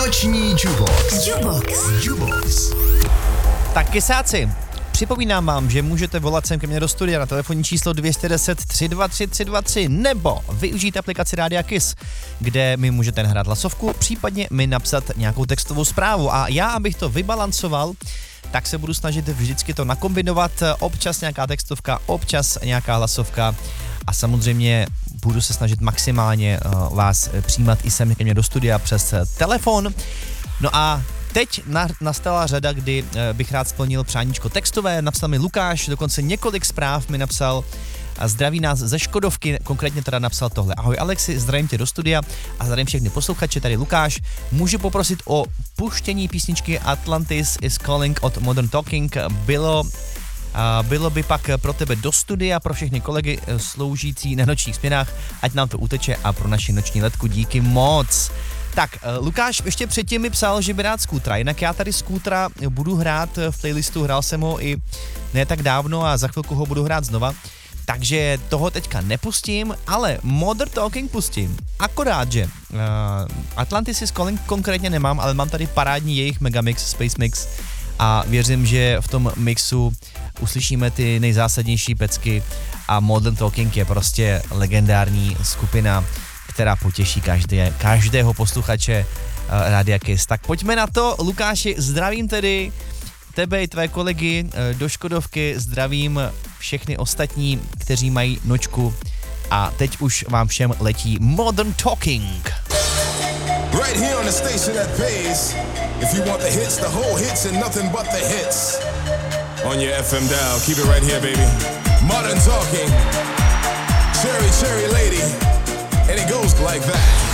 Noční Jubox. Tak kysáci, připomínám vám, že můžete volat sem ke mně do studia na telefonní číslo 210 323 323 nebo využít aplikaci Rádia Kiss, kde mi můžete nahrát hlasovku, případně mi napsat nějakou textovou zprávu a já, abych to vybalancoval, tak se budu snažit vždycky to nakombinovat, občas nějaká textovka, občas nějaká hlasovka a samozřejmě budu se snažit maximálně vás přijímat i sem ke mně do studia přes telefon. No a teď nastala řada, kdy bych rád splnil přáníčko textové, napsal mi Lukáš, dokonce několik zpráv mi napsal a zdraví nás ze Škodovky, konkrétně teda napsal tohle. Ahoj Alexi, zdravím tě do studia a zdravím všechny posluchače, tady Lukáš. Můžu poprosit o puštění písničky Atlantis is Calling od Modern Talking. Bylo by pak pro tebe do studia, pro všechny kolegy sloužící na nočních směnách, ať nám to uteče a pro naši noční letku díky moc. Tak, Lukáš ještě předtím mi psal, že by rád skútra, jinak já tady skútra budu hrát v playlistu, hrál jsem ho i ne tak dávno a za chvilku ho budu hrát znova, takže toho teďka nepustím, ale Modern Talking pustím, akorát, že Atlantis is Calling konkrétně nemám, ale mám tady parádní jejich Megamix, Space Mix a věřím, že v tom mixu uslyšíme ty nejzásadnější pecky a Modern Talking je prostě legendární skupina, která potěší každého posluchače Rádia Kiss. Tak pojďme na to, Lukáši, zdravím tedy tebe i tvé kolegy do Škodovky, zdravím všechny ostatní, kteří mají nočku a teď už vám všem letí Modern Talking. Right here on the station that pays. If you want the hits, the whole hits and nothing but the hits. On your FM dial, keep it right here, baby. Modern Talking. Cherry, cherry lady. And it goes like that.